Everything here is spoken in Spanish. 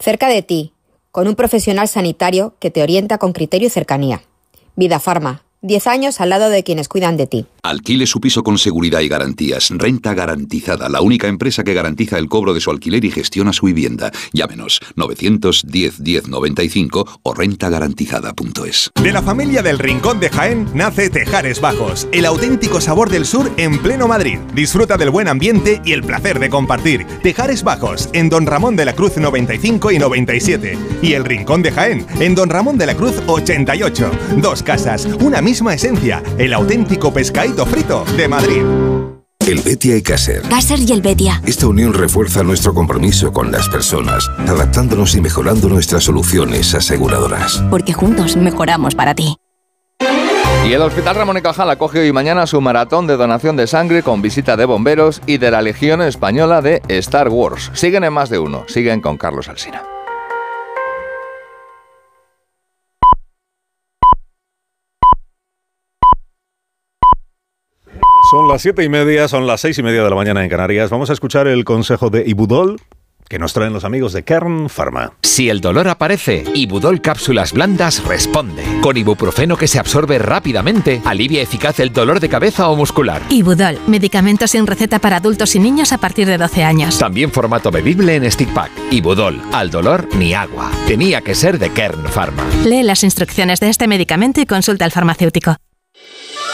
cerca de ti, con un profesional sanitario que te orienta con criterio y cercanía. Vida Pharma, 10 años al lado de quienes cuidan de ti. Alquile su piso con seguridad y garantías. Renta Garantizada, la única empresa que garantiza el cobro de su alquiler y gestiona su vivienda. Llámenos 910 10 95 o rentagarantizada.es. De la familia del Rincón de Jaén nace Tejares Bajos, el auténtico sabor del sur en pleno Madrid. Disfruta del buen ambiente y el placer de compartir. Tejares Bajos, en Don Ramón de la Cruz 95 y 97. Y el Rincón de Jaén, en Don Ramón de la Cruz 88. Dos casas, una misma esencia, el auténtico pescadito frito de Madrid. Helvetia y Caser. Caser y Helvetia. Esta unión refuerza nuestro compromiso con las personas, adaptándonos y mejorando nuestras soluciones aseguradoras. Porque juntos mejoramos para ti. Y el Hospital Ramón y Cajal acoge hoy y mañana su maratón de donación de sangre con visita de bomberos y de la Legión Española de Star Wars. Siguen en Más de Uno, siguen con Carlos Alsina. Son las 7:30, son las 6:30 de la mañana en Canarias. Vamos a escuchar el consejo de Ibudol que nos traen los amigos de Kern Pharma. Si el dolor aparece, Ibudol Cápsulas Blandas responde. Con ibuprofeno que se absorbe rápidamente, alivia eficaz el dolor de cabeza o muscular. Ibudol, medicamento sin receta para adultos y niños a partir de 12 años. También formato bebible en stick pack. Ibudol, al dolor ni agua. Tenía que ser de Kern Pharma. Lee las instrucciones de este medicamento y consulta al farmacéutico.